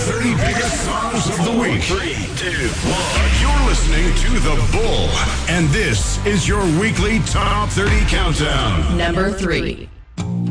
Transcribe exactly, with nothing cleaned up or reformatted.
thirty biggest songs of the week. Three, two, one. You're listening to The Bull, and this is your weekly Top thirty Countdown. Number three.